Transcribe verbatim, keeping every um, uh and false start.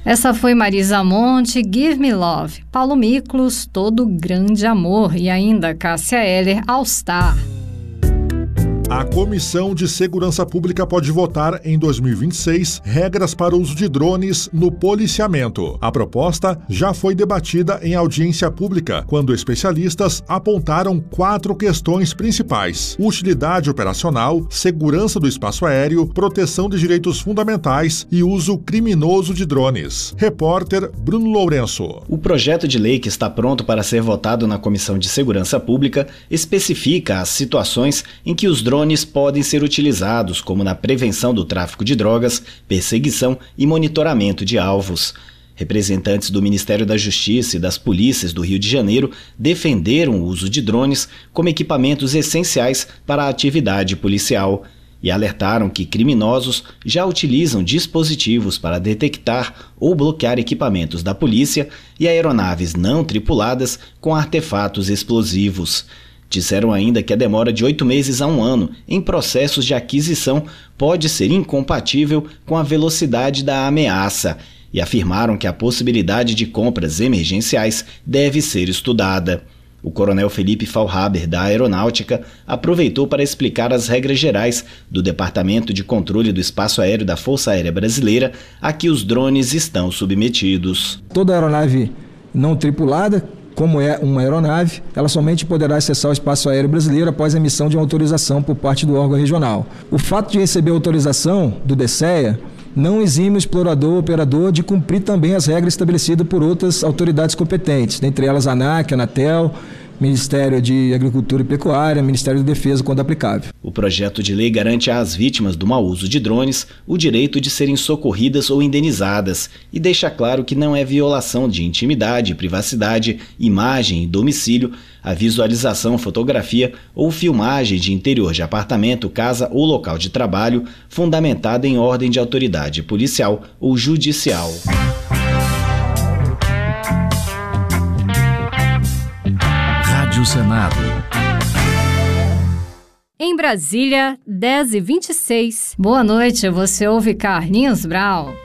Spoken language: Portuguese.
Essa foi Marisa Monte, Give Me Love, Paulo Miklos, Todo Grande Amor e ainda Cássia Eller, All Star. A Comissão de Segurança Pública pode votar em dois mil e vinte e seis regras para o uso de drones no policiamento. A proposta já foi debatida em audiência pública, quando especialistas apontaram quatro questões principais: utilidade operacional, segurança do espaço aéreo, proteção de direitos fundamentais e uso criminoso de drones. Repórter Bruno Lourenço. O projeto de lei que está pronto para ser votado na Comissão de Segurança Pública especifica as situações em que os drones Drones podem ser utilizados, como na prevenção do tráfico de drogas, perseguição e monitoramento de alvos. Representantes do Ministério da Justiça e das polícias do Rio de Janeiro defenderam o uso de drones como equipamentos essenciais para a atividade policial e alertaram que criminosos já utilizam dispositivos para detectar ou bloquear equipamentos da polícia e aeronaves não tripuladas com artefatos explosivos. Disseram ainda que a demora de oito meses a um ano em processos de aquisição pode ser incompatível com a velocidade da ameaça e afirmaram que a possibilidade de compras emergenciais deve ser estudada. O coronel Felipe Faulhaber, da Aeronáutica, aproveitou para explicar as regras gerais do Departamento de Controle do Espaço Aéreo da Força Aérea Brasileira a que os drones estão submetidos. Toda aeronave não tripulada, como é uma aeronave, ela somente poderá acessar o espaço aéreo brasileiro após a emissão de uma autorização por parte do órgão regional. O fato de receber autorização do DECEA não exime o explorador ou operador de cumprir também as regras estabelecidas por outras autoridades competentes, dentre elas a ANAC, a Anatel, Ministério de Agricultura e Pecuária, Ministério da Defesa, quando aplicável. O projeto de lei garante às vítimas do mau uso de drones o direito de serem socorridas ou indenizadas e deixa claro que não é violação de intimidade, privacidade, imagem e domicílio a visualização, fotografia ou filmagem de interior de apartamento, casa ou local de trabalho fundamentada em ordem de autoridade policial ou judicial. Senado. Em Brasília, dez e vinte e seis. Boa noite, você ouve Carlinhos Brown.